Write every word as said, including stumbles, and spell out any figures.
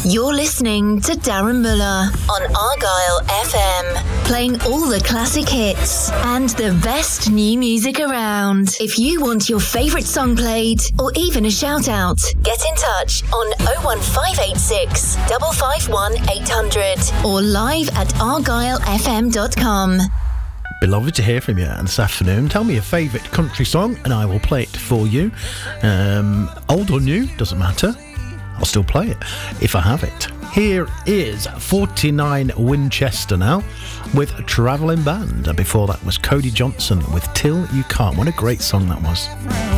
You're listening to Darren Muller on Argyle F M, playing all the classic hits and the best new music around. If you want your favourite song played or even a shout out, get in touch on oh one five eight six, five five one, eight hundred or live at argyle f m dot com. Beloved to hear from you this afternoon. Tell me your favourite country song and I will play it for you. Um, old or new, doesn't matter. I'll still play it if I have it. Here is forty-nine Winchester now with Travelling Band. And before that was Cody Johnson with Till You Can't. What a great song that was.